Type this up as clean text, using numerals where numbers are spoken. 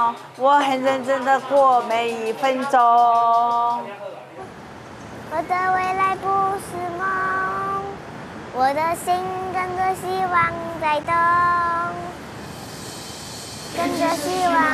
我很认真的过每一分钟。 我的未来不是梦，我的心跟着希望在动，跟着希望。